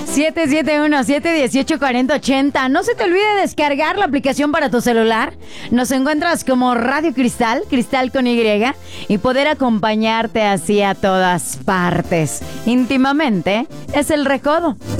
771-718-4080. No se te olvide descargar la aplicación para tu celular. Nos encuentras como Radio Cristal, Cristal con Y, y poder acompañarte así a todas partes. Íntimamente es El Recodo.